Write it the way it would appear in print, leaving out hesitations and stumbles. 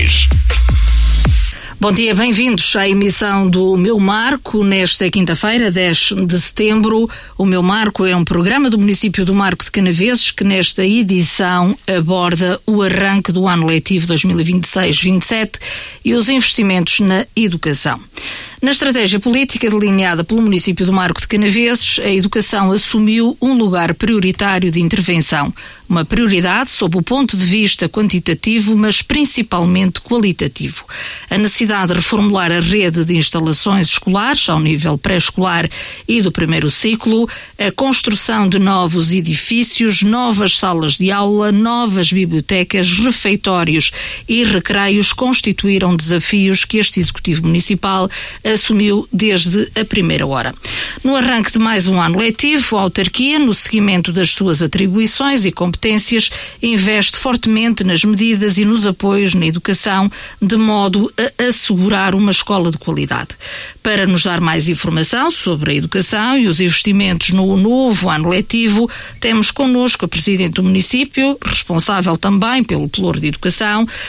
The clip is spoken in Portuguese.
Notícias. Bom dia, bem-vindos à emissão do Meu Marco, nesta quinta-feira, 10 de setembro. O Meu Marco é um programa do município do Marco de Canaveses que nesta edição aborda o arranque do ano letivo 2026-27 e os investimentos na educação. Na estratégia política delineada pelo município do Marco de Canaveses, a educação assumiu um lugar prioritário de intervenção. Uma prioridade sob o ponto de vista quantitativo, mas principalmente qualitativo. A necessidade de reformular a rede de instalações escolares ao nível pré-escolar e do primeiro ciclo, a construção de novos edifícios, novas salas de aula, novas bibliotecas, refeitórios e recreios constituíram desafios que este Executivo Municipal assumiu desde a primeira hora. No arranque de mais um ano letivo, a autarquia, no seguimento das suas atribuições e competências, investe fortemente nas medidas e nos apoios na educação, de modo a assegurar uma escola de qualidade. Para nos dar mais informação sobre a educação e os investimentos no novo ano letivo, temos connosco a Presidente do município, responsável também pelo Pelouro de Educação,